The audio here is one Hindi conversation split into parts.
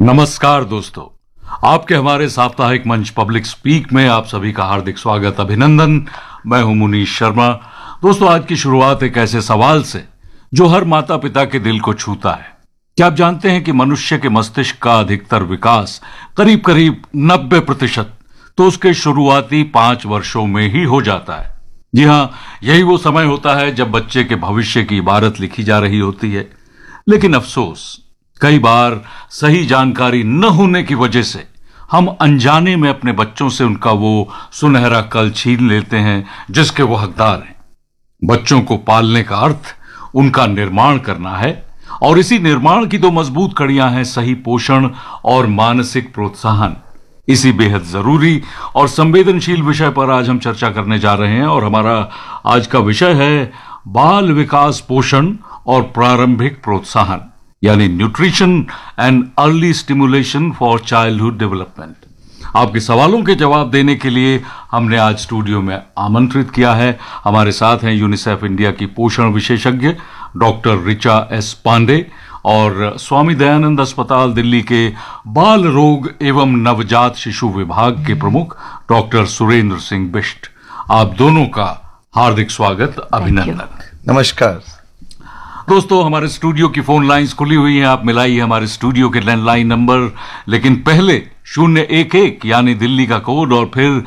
नमस्कार दोस्तों, आपके हमारे साप्ताहिक मंच पब्लिक स्पीक में आप सभी का हार्दिक स्वागत, अभिनंदन। मैं हूं मुनीश शर्मा। दोस्तों, आज की शुरुआत एक ऐसे सवाल से जो हर माता पिता के दिल को छूता है। क्या आप जानते हैं कि मनुष्य के मस्तिष्क का अधिकतर विकास करीब करीब 90% तो उसके शुरुआती 5 वर्षों में ही हो जाता है। जी हां, यही वो समय होता है जब बच्चे के भविष्य की इबारत लिखी जा रही होती है। लेकिन अफसोस, कई बार सही जानकारी न होने की वजह से हम अनजाने में अपने बच्चों से उनका वो सुनहरा कल छीन लेते हैं जिसके वो हकदार हैं। बच्चों को पालने का अर्थ उनका निर्माण करना है, और इसी निर्माण की 2 मजबूत कड़ियां हैं सही पोषण और मानसिक प्रोत्साहन। इसी बेहद जरूरी और संवेदनशील विषय पर आज हम चर्चा करने जा रहे हैं, और हमारा आज का विषय है बाल विकास पोषण और प्रारंभिक प्रोत्साहन, यानी nutrition and early stimulation for childhood development. आपके सवालों के जवाब देने के लिए हमने आज स्टूडियो में आमंत्रित किया है। हमारे साथ हैं यूनिसेफ इंडिया की पोषण विशेषज्ञ डॉक्टर ऋचा एस पांडे और स्वामी दयानंद अस्पताल दिल्ली के बाल रोग एवं नवजात शिशु विभाग के प्रमुख डॉक्टर सुरेंद्र सिंह बिष्ट। आप दोनों का हार्दिक स्वागत, अभिनंदन। नमस्कार दोस्तों, हमारे स्टूडियो की फोन लाइंस खुली हुई हैं, आप मिलाइए हमारे स्टूडियो के लैंडलाइन नंबर। लेकिन पहले 011 यानी दिल्ली का कोड, और फिर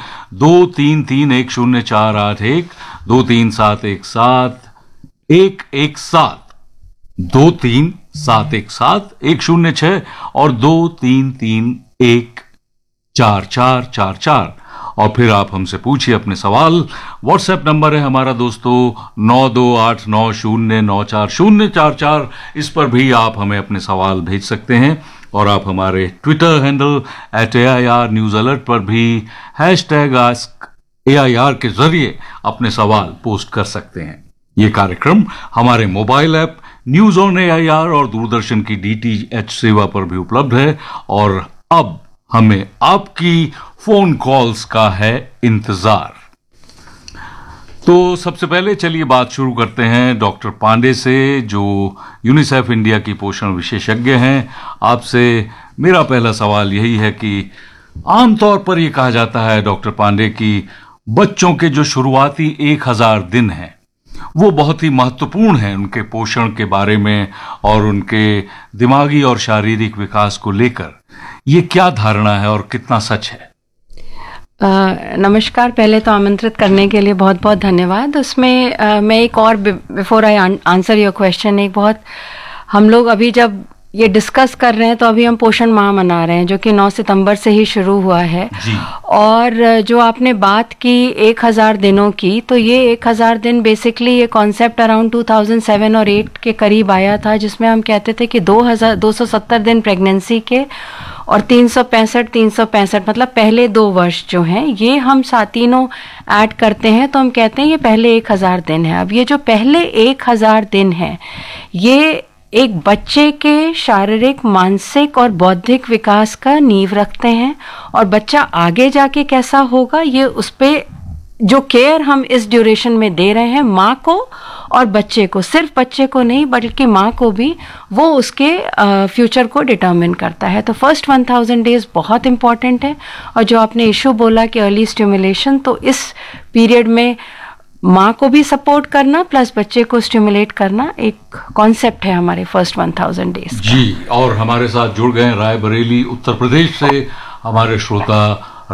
23310481, 23717117, 237117, 106 और 23314444। और फिर आप हमसे पूछिए अपने सवाल। व्हाट्सएप नंबर है हमारा दोस्तों 9289094044। इस पर भी आप हमें अपने सवाल भेज सकते हैं, और आप हमारे Twitter handle @AIR news alert पर भी #AskAIR के जरिए अपने सवाल पोस्ट कर सकते हैं। ये कार्यक्रम हमारे mobile app news on AIR और दूरदर्शन की DTH सेवा पर भी उपलब्ध है। और अब हमें आपकी फोन कॉल्स का है इंतजार। तो सबसे पहले चलिए बात शुरू करते हैं डॉक्टर पांडे से, जो यूनिसेफ इंडिया की पोषण विशेषज्ञ हैं। आपसे मेरा पहला सवाल यही है कि आमतौर पर यह कहा जाता है डॉक्टर पांडे कि बच्चों के जो शुरुआती 1000 दिन हैं वो बहुत ही महत्वपूर्ण है उनके पोषण के बारे में और उनके दिमागी और शारीरिक विकास को लेकर। ये क्या धारणा है और कितना सच है? नमस्कार। पहले तो आमंत्रित करने के लिए बहुत बहुत धन्यवाद। उसमें मैं एक और before I answer your question, एक बहुत हम लोग अभी जब ये डिस्कस कर रहे हैं तो अभी हम पोषण माह मना रहे हैं जो कि 9 सितंबर से ही शुरू हुआ है। और जो आपने बात की 1000 दिनों की, तो ये 1000 दिन बेसिकली ये कॉन्सेप्ट अराउंड 2007 और 8 के करीब आया था, जिसमें हम कहते थे कि 270 दिन प्रेगनेंसी के और 365 मतलब पहले 2 वर्ष जो हैं ये हम तीनों ऐड करते हैं तो हम कहते हैं ये पहले 1000 दिन है। अब ये जो पहले 1000 दिन है ये एक बच्चे के शारीरिक, मानसिक और बौद्धिक विकास का नींव रखते हैं, और बच्चा आगे जाके कैसा होगा ये उस पे जो केयर हम इस ड्यूरेशन में दे रहे हैं माँ को और बच्चे को, सिर्फ बच्चे को नहीं बल्कि माँ को भी, वो उसके फ्यूचर को डिटरमिन करता है। तो फर्स्ट 1000 डेज बहुत इंपॉर्टेंट है। और जो आपने इशू बोला कि अर्ली स्टिमुलेशन, तो इस पीरियड में माँ को भी सपोर्ट करना प्लस बच्चे को स्टिमुलेट करना एक कॉन्सेप्ट है हमारे फर्स्ट 1000 डेज जी। और हमारे साथ जुड़ गए रायबरेली उत्तर प्रदेश से हमारे श्रोता